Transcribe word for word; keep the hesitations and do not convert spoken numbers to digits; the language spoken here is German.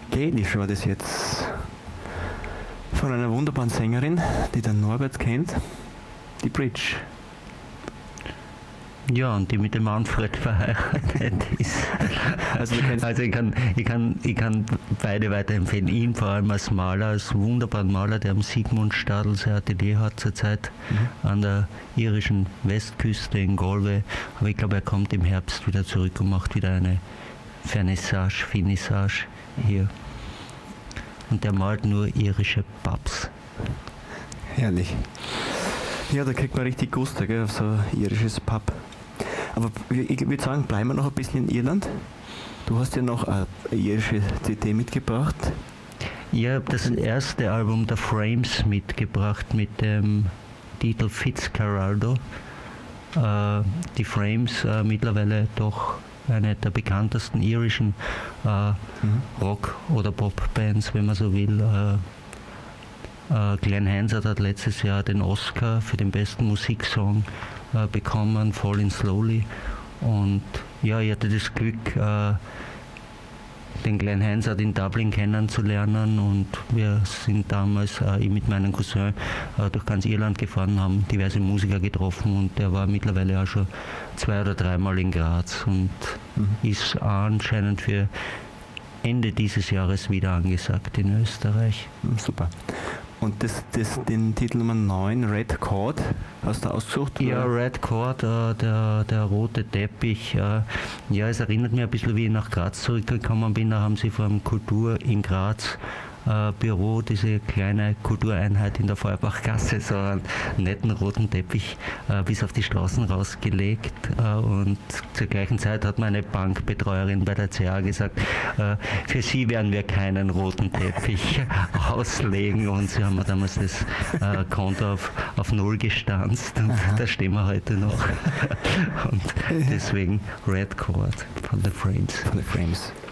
Gaelish war das jetzt. Von einer wunderbaren Sängerin, die der Norbert kennt, die Bridge. Ja, und die mit dem Manfred verheiratet ist. Also, also ich, kann, ich, kann, ich kann beide weiterempfehlen. Ihn vor allem als Maler, als wunderbaren Maler, der am Sigmund Stadl sein Atelier hat zurzeit mhm. an der irischen Westküste in Galway. Aber ich glaube, er kommt im Herbst wieder zurück und macht wieder eine Vernissage, Finissage hier. Und der malt nur irische Pubs. Herrlich. Ja, da kriegt man richtig Gusto, gell, auf so ein irisches Pub. Aber ich würde sagen, bleiben wir noch ein bisschen in Irland. Du hast ja noch eine irische C D mitgebracht. Ich habe das erste Album der Frames mitgebracht mit dem Titel Fitzcarraldo. Äh, die Frames äh, mittlerweile doch eine der bekanntesten irischen äh, mhm. Rock- oder Pop-Bands, wenn man so will. Äh, äh, Glenn Hansard hat letztes Jahr den Oscar für den besten Musiksong äh, bekommen, Falling Slowly. Und ja, ich hatte das Glück, äh, den Glenn Hansard in Dublin kennenzulernen, und wir sind damals, äh, ich mit meinem Cousin, äh, durch ganz Irland gefahren, haben diverse Musiker getroffen, und der war mittlerweile auch schon zwei oder dreimal in Graz und mhm. ist anscheinend für Ende dieses Jahres wieder angesagt in Österreich. Super. Und das, das, den Titel Nummer neun, Red Cord, hast du ausgesucht? Ja, oder? Red Cord, äh, der, der rote Teppich. Äh, ja, es erinnert mich ein bisschen, wie ich nach Graz zurückgekommen bin. Da haben sie vor dem Kultur in Graz äh, Büro, diese kleine Kultureinheit in der Feuerbachgasse, so einen netten roten Teppich äh, bis auf die Straßen rausgelegt. Äh, und zur gleichen Zeit hat meine Bankbetreuerin bei der C A gesagt, äh, für sie werden wir keinen roten Teppich auslegen, und sie haben mir damals das äh, Konto auf, auf Null gestanzt, und aha. da stehen wir heute noch. Und deswegen Red Cord von The Frames. Von The Frames.